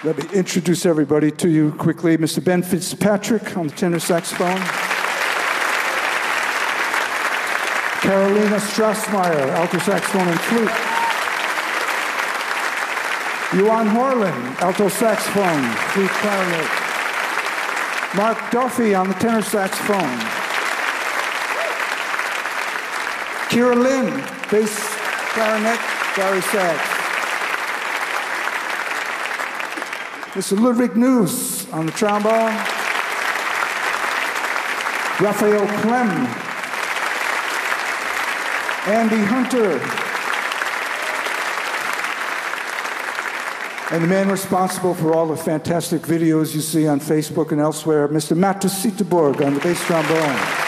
Let me introduce everybody to you quickly. Mr. Ben Fitzpatrick on the tenor saxophone. Carolina Strassmeyer, alto saxophone and flute. Johan Horlin, alto saxophone, flute, clarinet. Mark Duffy on the tenor saxophone. Kira Lynn, bass, clarinet, bari sax. Mr. Ludwig News on the trombone. Raphael Clem. Andy Hunter. And the man responsible for all the fantastic videos you see on Facebook and elsewhere, Mr. Matt Sitterborg on the bass trombone.